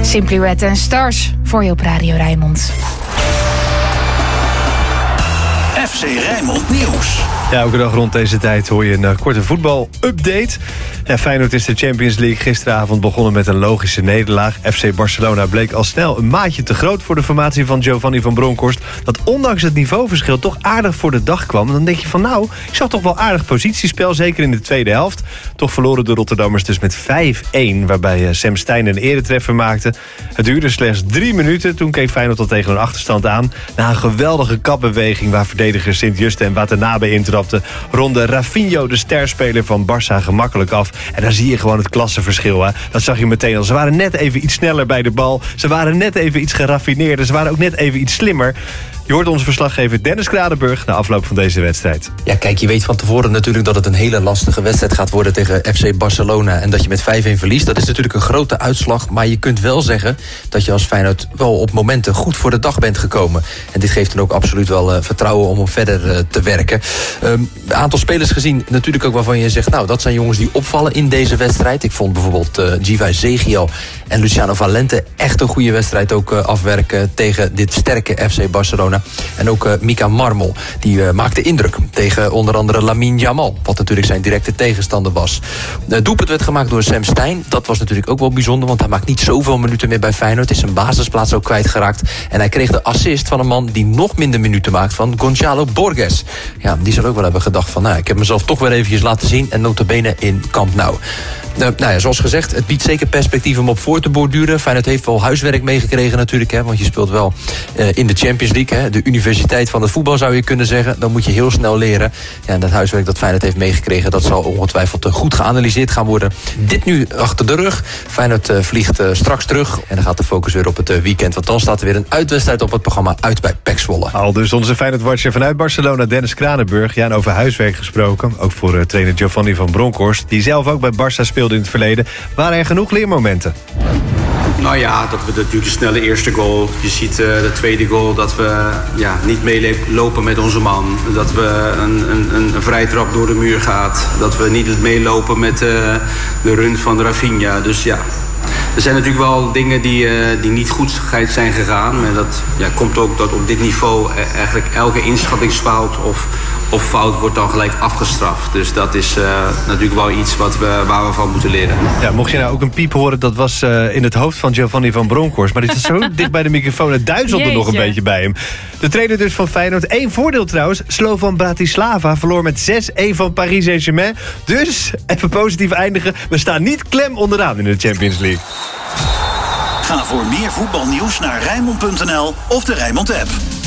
Simply Red and Stars voor je op Radio Rijnmond. FC Rijnmond Nieuws. Ja, elke dag rond deze tijd hoor je een korte voetbal-update. Ja, Feyenoord is de Champions League gisteravond begonnen met een logische nederlaag. FC Barcelona bleek al snel een maatje te groot voor de formatie van Giovanni van Bronckhorst. Dat ondanks het niveauverschil toch aardig voor de dag kwam. En dan denk je van nou, ik zag toch wel aardig positiespel, zeker in de tweede helft. Toch verloren de Rotterdammers dus met 5-1, waarbij Sam Stein een eretreffer maakte. Het duurde slechts 3 minuten, toen keek Feyenoord al tegen een achterstand aan. Na een geweldige kapbeweging waar verdedigers Sint-Juste en Watanabe intrapten, ronde Rafinho, de sterspeler van Barça, gemakkelijk af. En dan zie je gewoon het klassenverschil. Hè? Dat zag je meteen al. Ze waren net even iets sneller bij de bal. Ze waren net even iets geraffineerder. Ze waren ook net even iets slimmer. Je hoort onze verslaggever Dennis Kranenburg na afloop van deze wedstrijd. Ja, kijk, je weet van tevoren natuurlijk dat het een hele lastige wedstrijd gaat worden tegen FC Barcelona. En dat je met 5-1 verliest, dat is natuurlijk een grote uitslag. Maar je kunt wel zeggen dat je als Feyenoord wel op momenten goed voor de dag bent gekomen. En dit geeft dan ook absoluut wel vertrouwen om op verder te werken. Een aantal spelers gezien natuurlijk ook waarvan je zegt, nou, dat zijn jongens die opvallen in deze wedstrijd. Ik vond bijvoorbeeld Givay Zegiel en Luciano Valente echt een goede wedstrijd ook afwerken tegen dit sterke FC Barcelona. En ook Mika Marmol, die maakte indruk tegen onder andere Lamine Yamal, wat natuurlijk zijn directe tegenstander was. Het doelpunt werd gemaakt door Sam Stein. Dat was natuurlijk ook wel bijzonder, want hij maakt niet zoveel minuten meer bij Feyenoord. Is zijn basisplaats ook kwijtgeraakt. En hij kreeg de assist van een man die nog minder minuten maakt, van Gonçalo Borges. Ja, die zal ook wel hebben gedacht van, nou, ik heb mezelf toch weer eventjes laten zien en nota bene in Camp Nou. Nou ja, zoals gezegd, het biedt zeker perspectief om op voor te borduren. Feyenoord heeft wel huiswerk meegekregen natuurlijk, hè, want je speelt wel in de Champions League. Hè, de universiteit van het voetbal zou je kunnen zeggen. Dan moet je heel snel leren. Ja, en dat huiswerk dat Feyenoord heeft meegekregen, dat zal ongetwijfeld goed geanalyseerd gaan worden. Dit nu achter de rug. Feyenoord vliegt straks terug en dan gaat de focus weer op het weekend. Want dan staat er weer een uitwedstrijd op het programma uit bij PEC Zwolle. Al dus onze Feyenoord-watcher vanuit Barcelona, Dennis Kranenburg. Ja, en over huiswerk gesproken. Ook voor trainer Giovanni van Bronckhorst, die zelf ook bij Barça speelde in het verleden. Waren er genoeg leermomenten? Nou ja, dat we natuurlijk de snelle eerste goal. Je ziet de tweede goal dat we niet meelopen met onze man. Dat we een vrije trap door de muur gaat. Dat we niet meelopen met de run van Rafinha. Dus ja, er zijn natuurlijk wel dingen die niet goed zijn gegaan. Maar dat komt ook dat op dit niveau eigenlijk elke inschattingsfout of fout wordt dan gelijk afgestraft. Dus dat is natuurlijk wel iets waar we van moeten leren. Ja, mocht je nou ook een piep horen, dat was in het hoofd van Giovanni van Bronckhorst. Maar dit is zo dicht bij de microfoon, het duizelde nog een beetje bij hem. De trainer dus van Feyenoord. 1 voordeel trouwens, Slovan Bratislava verloor met 6-1 van Paris Saint-Germain. Dus, even positief eindigen, we staan niet klem onderaan in de Champions League. Ga voor meer voetbalnieuws naar Rijnmond.nl of de Rijnmond app.